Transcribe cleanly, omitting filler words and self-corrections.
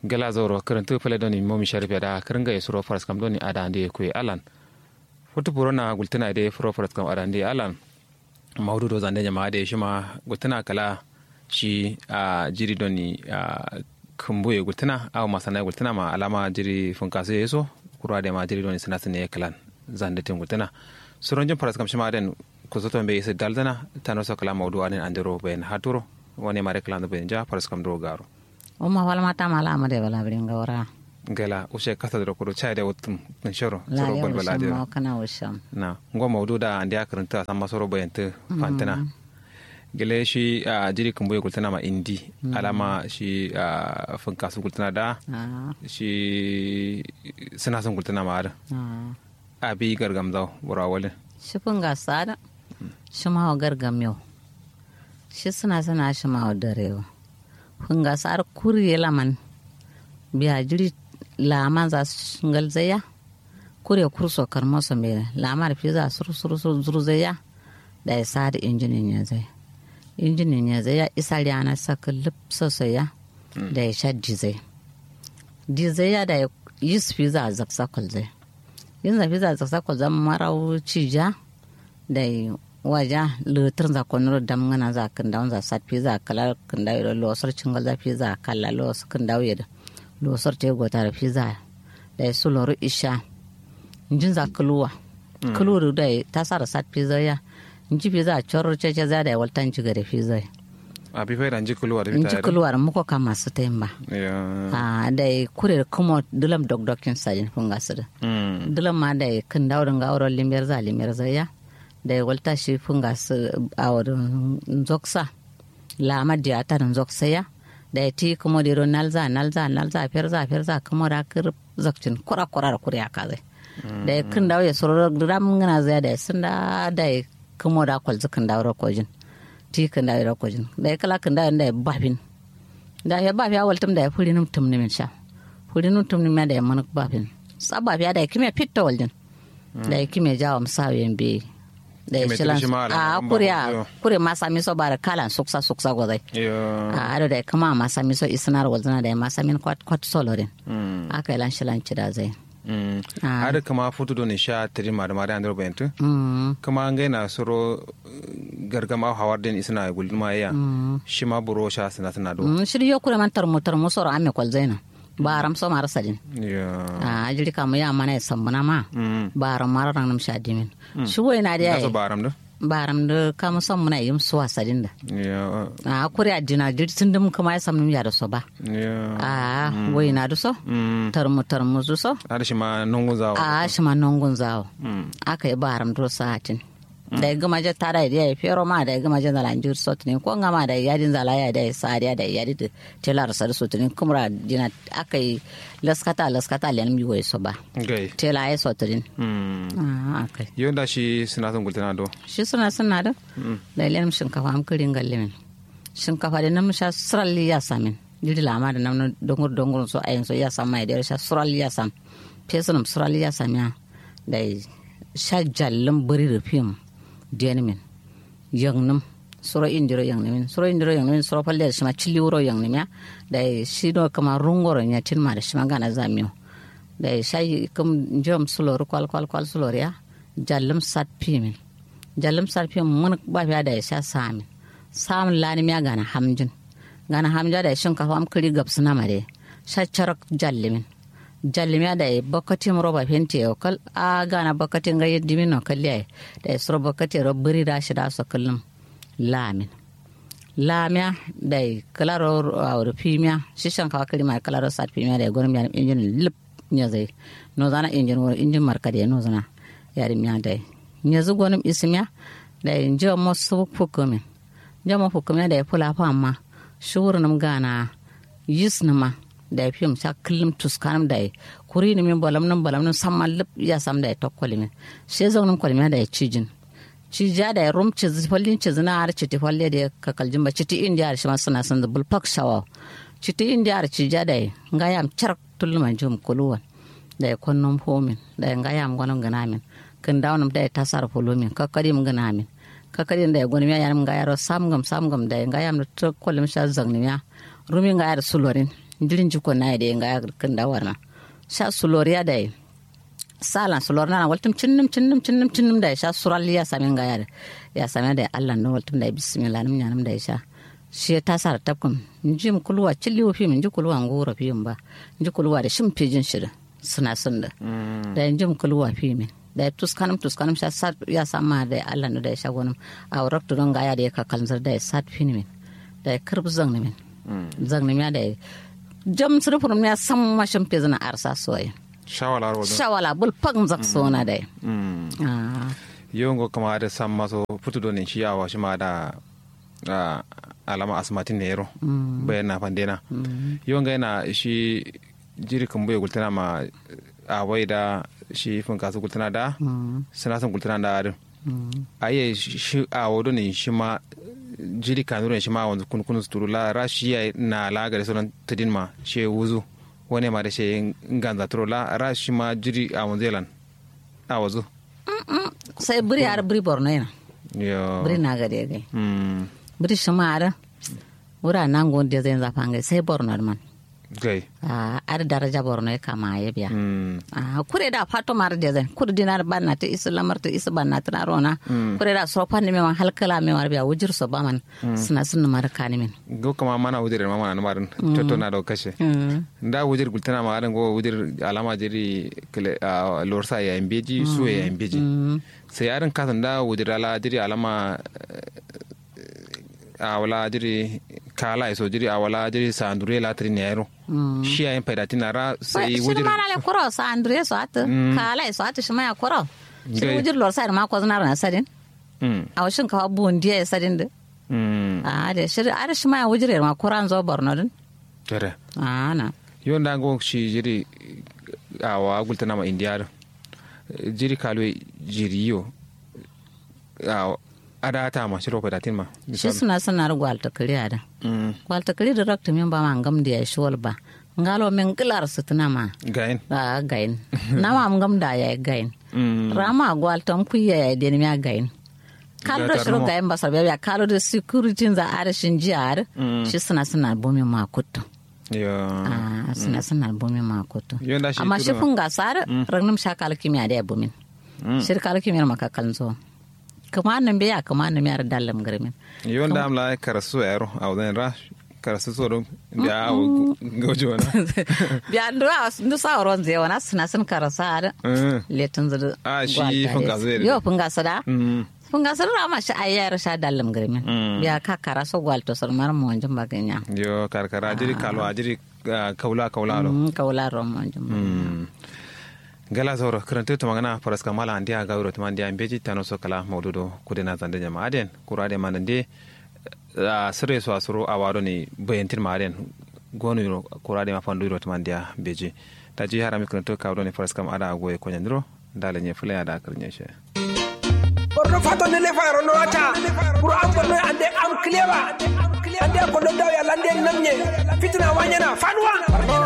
gala zoro karantu fele doni momi sharif da karanga yesuro faras kam doni ada ande ku alan foto burona gultana de furo faras kam ada ande alan maudu do zande jama de shima gultana kala shi a jiri doni kumbuye gultana aw masana gultana ma alama jiri funkase yeso kurwa de ma jiri doni sanasane kalan zande tin gultana suronjin faras kam shima den kusoto be yese daldana tanoso kala maudu anen andero ben haturo woni mare kala ben ja faras kam do garo umma wala mata mala amade wala bringa wara gala ushe kasa da kuro chai da wutum nan shoro soro balbala da la kana washam na ngo maudu da andi akaranta sama soro bayanta fantana gele shi jiri kumbuye kultana ma indi alama shi funkasu kultana da shi suna son kultana ma ada abi gargam zaw bura wale shi funga sada shi ma gargam yau shi suna shi ma darewa funga sar kuriye laman biya jiri laman za ngal zaya kuriye kurso karmo so me lamar fi za sur zaya da ya sar injinin ya zai injinin ya zai isa yana saka lipsa saya da ya sha dizai da ya yi fi za zaksakol zai yin zafi za zaksakol zan marau cija da waja lutur za konro dam ngana za kandaw za sat pi za kala kandaw lo sor cingal za pi za kala lo kandaw yeda lo sor te go tar pi za da su lor isha njin za kluwa kluru da ta sara sat pi za ya nji pi za chor ce za da waltan ci gare pi za abi fa ranji kluwa da nji kluwa muko kama su temba da kure kuma dulam dogdokin sajin funga su dulam ma da kandaw nga oro limber za ya da ya walta shi funga su a wurin zoksa lama da ta nan zoksa ya da ya ti kuma da ro nalza ferza kuma da kir zakcin kura da kuriya ka zai da ya kin dawo ya soro ram ngana zai da sun da ya kuma da kwal zukan dawo rokojin ti kin dawo rokojin da ya kala kin dawo da ya bafin da ya bafi ya waltum da ya furi num tum ne min sha furi num tum ne da ya manuk bafin sabafi da ya kime fitta waljin da ya kime jawo musawiyin bi da ya shilan kure masa miso bara kalan suksa gozai ado da kama masa miso isinar wazna da masa min kwat solorin aka ilan shilan cida zai ada kama foto do ne sha tiri madama da andro bentu kama ngai na soro gargama hawarden isna gulma ya shima buro sha sana do shiri yo kure man tarmu soro amme kwal zaina baram so mara sajin jiri kamu ya mana sambuna ma baram mara rang nam shadimin shuwo ina da yayi baram da kamu son muna yin suwa sajin da kuri adina jiri tundum kuma ya samnum ya da so ba wai na da so tarmu zu so shi ma nongun zawo shi ma nongun zawo aka yi baram do satin da ya gama je tara da ya fero ma da ya gama je zalan jir sotni ko ngama da yadin zalaya da sariya da yadi da telar sar sotni kumra dina akai laskata len mi woy so ba tela ay sotrin akai yonda shi sunatan gultana do shi suna da da len shinkafa am kirin gallemin shinkafa da nam sha sralli ya samin jiri lama da nam dongur so ayin so ya samai da sha sralli ya sam pesunum sralli ya samya da sha jallam bari rufim dianimin yangnum soro indiro yangnimin soro palle shima chili wuro yangnim da shi do kama rungoro nya tin ma da shima gana zamio da shay kum jom sulor kwal sulor ya jallam sat pim mun ba fa da sha sam lani mi gana hamja da shin kafa am kiri gabsuna mare sha charak jallimiya da bakatin roba fenti kal a gana bakatin ga yaddimin no kalliya da suro bakatin robbiri da shi da so kullum lamia da kalaro awr pimia shishan ka kalima kalaro sat pimia da gorum ya injin lip nya zai no zana injin markade no zana yari miya da nyazu gonum ismiya da injo mo su fukumin jama fukumin da fula fa amma shurunum gana yisnama da fim sa kullum tuskanam da kuri ni min balam nan sammal lip ya sam da tokkolimin she zaunum kolmin da cija da rum ci fallin ci zina har ci falle da kakaljin ba ci india shi ma suna san da bulpak shawa ci india har cija da ngayam chark tulman jum kuluwan da konnom homin da ngayam gonon ganamin kan dawnum da tasar fulumin kakadim ganamin kakadim da gonim ya ngayaro samgam da ngayam to kolim sha zangniya rumi ngayar sulorin jirin jiko na da nga kan da warna sha suloriya da salan sulor na waltum cinnum da sha suraliya samin ga ya same da Allah no waltum da bismillah nim nyanam da sha shi ta sa tapkum njim kulwa cilliwo fi min jikulwa ngora fi ba jikulwa da shim pejin shida suna sunda da njim kulwa fi min da tuskanum sha sat ya sama da Allah no da sha gonum a rakto don ga ya da ka kalzar da sat fi min da karbu zang ni min zang ni ya da jam surfur ya sam ma shim pejin arsa soye shawala bul pagm zak sona da yongo kama da sam maso futu don shi yawa shi ma da alama asmatin ne yaro bayan na fandena yonga yana shi jiri kan bai gultana ma a wai da shi fin kasu gultana da sinasan gultana da adin aye shi a wado ne shi ma jiri kanuru ne shi ma wanzu kun suturu la rashi ya na lagari sauran tadin ma shi wuzu wani ma da shi ganza turo la rashi ma jiri a wanzelan a wazu sai buri har buri borno yana buri na gade gai buri shamara wura nan gonde zai zafanga sai borno man gai ar daraja borno ya kama ya biya kure da fato mar de zai kur dinar banna ta islamar ta isa banna ta rona kure da so fanni me man halkala me war biya wujir so ba man suna sunna mar kani min go kama mana wujir ma mana marin toto na da kashe da wujir gultana ma adan go wujir alama jiri kale lorsa ya embeji su ya embeji sai aran kasan da wujir ala jiri alama awala jiri kala iso jiri awala jiri sandure la trinero shi ayin faidati na ra sai wujir shi mara le koro sandure so at kala iso at shi ma koro shi wujir lor sai ma ko zana na sadin aw shin ka bun dia sadin de da shi ar shi ma wujir ma koran zo borno din tere na yonda go shi jiri awa gultana ma indiar jiri kalwe jiriyo ada ta ma shiro pedatin ma shi suna gwalta kare ada gwalta kare da rakta min ba ma ngam da ya shol ba ngalo min kilar sutuna ma gain gain na ma ngam da ya gain rama gwalta ku ya de ni ya gain kalo da shiro gain ba sabe ya kalo da security za arshin jiyar shi suna bomin ma kuttu suna bomin ma kuttu amma shi funga sar ragnum shakal kimiyya da bomin shirkal kimiyya makakan zo kamanin biya kamanin yar dallam garmin yon da amla karasu yaro awden ra karasu soro biya gojo na biya ndu sa ron je wana sun karasa da letun zuru shi funga zere yo funga sada funga sada ma shi ayar sha dallam garmin biya ka karaso gwalto sar mar mo njum baganya yo karkara jiri kalo ajiri kaula ro mo njum gala zoro karanta to magana faraska mala andiya gawro to mandiya beji tano so kala mawdudo kudena zande jama aden kurade manande sire so asuro awado ni bayantir maden gonu kurade ma fandu to mandiya beji taji harami karanta kawdo ni faraska ma ada goye ko nyandro dala nye fule ada karnya she borno fato ne le faro no ata pour am borno ande am clewa ande ko do daw ya lande namnye fitna wanyana fanwa